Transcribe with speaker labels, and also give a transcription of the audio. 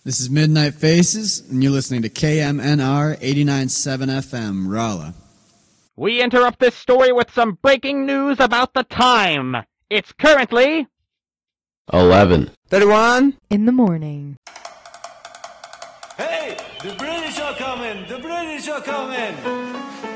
Speaker 1: This is Midnight Faces, and you're listening to KMNR 89.7 FM, Rolla.
Speaker 2: We interrupt this story with some breaking news about the time. It's currently
Speaker 3: 11:31
Speaker 4: in the morning.
Speaker 5: Hey, the British are coming! The British are coming!